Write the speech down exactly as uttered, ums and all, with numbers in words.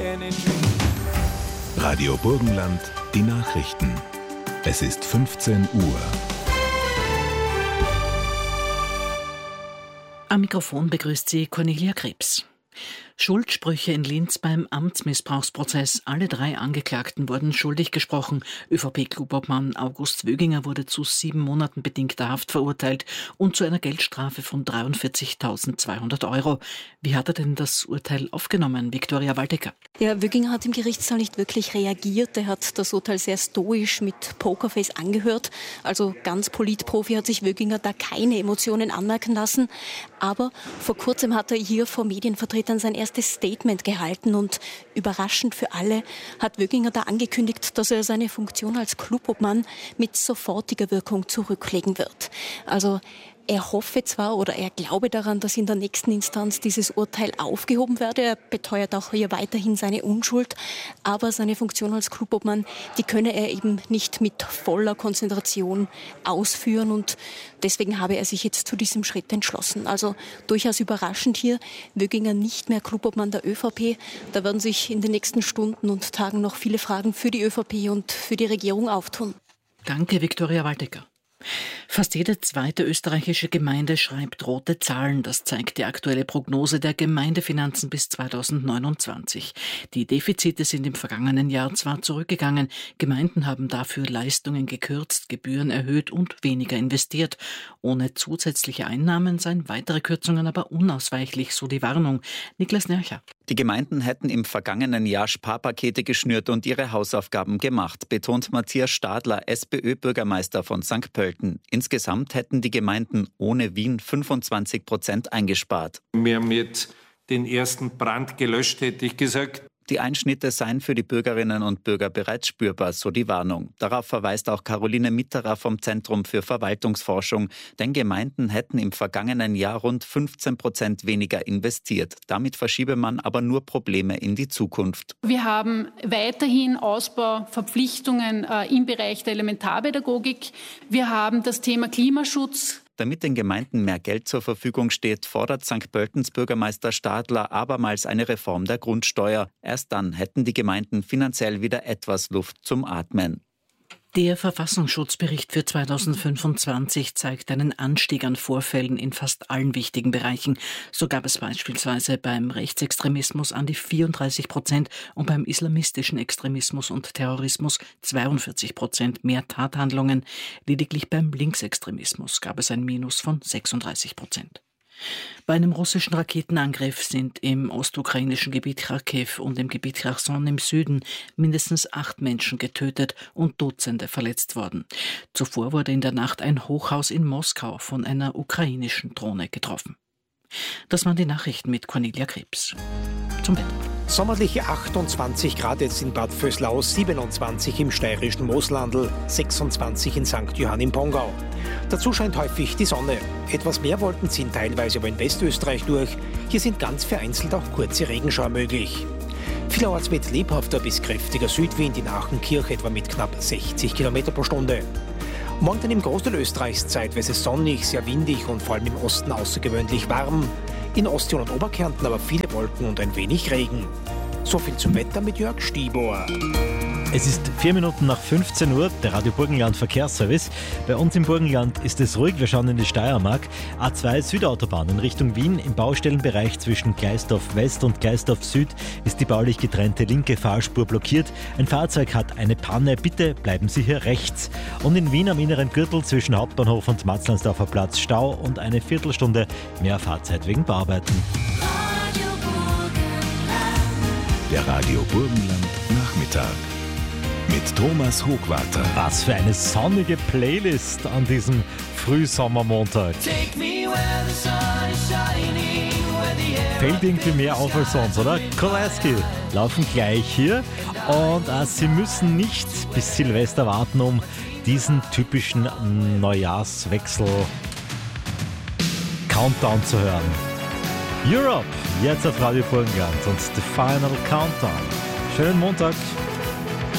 Radio Burgenland, die Nachrichten. Es ist fünfzehn Uhr. Am Mikrofon begrüßt sie Cornelia Krebs. Schuldsprüche in Linz beim Amtsmissbrauchsprozess. Alle drei Angeklagten wurden schuldig gesprochen. ÖVP-Klubobmann August Wöginger wurde zu sieben Monaten bedingter Haft verurteilt und zu einer Geldstrafe von dreiundvierzigtausendzweihundert Euro. Wie hat er denn das Urteil aufgenommen, Viktoria Waldecker? Ja, Wöginger hat im Gerichtssaal nicht wirklich reagiert. Er hat das Urteil sehr stoisch mit Pokerface angehört. Also ganz Politprofi hat sich Wöginger da keine Emotionen anmerken lassen. Aber vor kurzem hat er hier vor Medienvertretern sein erstes Statement gehalten und überraschend für alle hat Wöginger da angekündigt, dass er seine Funktion als Klubobmann mit sofortiger Wirkung zurücklegen wird. Also er hoffe zwar oder er glaube daran, dass in der nächsten Instanz dieses Urteil aufgehoben werde. Er beteuert auch hier weiterhin seine Unschuld. Aber seine Funktion als Klubobmann, die könne er eben nicht mit voller Konzentration ausführen. Und deswegen habe er sich jetzt zu diesem Schritt entschlossen. Also durchaus überraschend hier. Wöginger nicht mehr Klubobmann der ÖVP. Da werden sich in den nächsten Stunden und Tagen noch viele Fragen für die ÖVP und für die Regierung auftun. Danke, Viktoria Waldecker. Fast jede zweite österreichische Gemeinde schreibt rote Zahlen. Das zeigt die aktuelle Prognose der Gemeindefinanzen bis zweitausendneunundzwanzig. Die Defizite sind im vergangenen Jahr zwar zurückgegangen, Gemeinden haben dafür Leistungen gekürzt, Gebühren erhöht und weniger investiert. Ohne zusätzliche Einnahmen seien weitere Kürzungen aber unausweichlich, so die Warnung. Niklas Nercher. Die Gemeinden hätten im vergangenen Jahr Sparpakete geschnürt und ihre Hausaufgaben gemacht, betont Matthias Stadler, SPÖ-Bürgermeister von Sankt Pölten. Insgesamt hätten die Gemeinden ohne Wien fünfundzwanzig Prozent eingespart. Wir haben jetzt den ersten Brand gelöscht, hätte ich gesagt. Die Einschnitte seien für die Bürgerinnen und Bürger bereits spürbar, so die Warnung. Darauf verweist auch Caroline Mitterer vom Zentrum für Verwaltungsforschung. Denn Gemeinden hätten im vergangenen Jahr rund fünfzehn Prozent weniger investiert. Damit verschiebe man aber nur Probleme in die Zukunft. Wir haben weiterhin Ausbauverpflichtungen äh, im Bereich der Elementarpädagogik. Wir haben das Thema Klimaschutz. Damit den Gemeinden mehr Geld zur Verfügung steht, fordert Sankt Pöltens Bürgermeister Stadler abermals eine Reform der Grundsteuer. Erst dann hätten die Gemeinden finanziell wieder etwas Luft zum Atmen. Der Verfassungsschutzbericht für zweitausendfünfundzwanzig zeigt einen Anstieg an Vorfällen in fast allen wichtigen Bereichen. So gab es beispielsweise beim Rechtsextremismus an die vierunddreißig Prozent und beim islamistischen Extremismus und Terrorismus zweiundvierzig Prozent mehr Tathandlungen. Lediglich beim Linksextremismus gab es ein Minus von sechsunddreißig Prozent. Bei einem russischen Raketenangriff sind im ostukrainischen Gebiet Kharkiv und im Gebiet Cherson im Süden mindestens acht Menschen getötet und Dutzende verletzt worden. Zuvor wurde in der Nacht ein Hochhaus in Moskau von einer ukrainischen Drohne getroffen. Das waren die Nachrichten mit Cornelia Krebs. Zum Wetter. Sommerliche achtundzwanzig Grad jetzt in Bad Vöslau, siebenundzwanzig im steirischen Mooslandl, sechsundzwanzig in Sankt Johann im Pongau. Dazu scheint häufig die Sonne. Etwas mehr Wolken ziehen teilweise aber in Westösterreich durch. Hier sind ganz vereinzelt auch kurze Regenschauer möglich. Vielerorts weht lebhafter bis kräftiger Südwind in Aachenkirch etwa mit knapp sechzig Kilometer pro Stunde. Morgen dann im Großteil Österreichs zeitweise sonnig, sehr windig und vor allem im Osten außergewöhnlich warm. In Osttirol und Oberkärnten aber viele Wolken und ein wenig Regen. So viel zum Wetter mit Jörg Stibor. Es ist vier Minuten nach fünfzehn Uhr, der Radio Burgenland Verkehrsservice. Bei uns im Burgenland ist es ruhig, wir schauen in die Steiermark. A zwei Südautobahn in Richtung Wien. Im Baustellenbereich zwischen Gleisdorf West und Gleisdorf Süd ist die baulich getrennte linke Fahrspur blockiert. Ein Fahrzeug hat eine Panne, bitte bleiben Sie hier rechts. Und in Wien am inneren Gürtel zwischen Hauptbahnhof und Matzleinsdorfer Platz Stau und eine Viertelstunde mehr Fahrzeit wegen Bauarbeiten. Der Radio Burgenland Nachmittag mit Thomas Hochwarter. Was für eine sonnige Playlist an diesem Frühsommermontag. Fällt irgendwie mehr auf als sonst, oder? Kolaski laufen gleich hier und äh, Sie müssen nicht bis Silvester warten, um diesen typischen Neujahrswechsel Countdown zu hören. Europe, jetzt auf Radio Burgenland und The Final Countdown. Schönen Montag.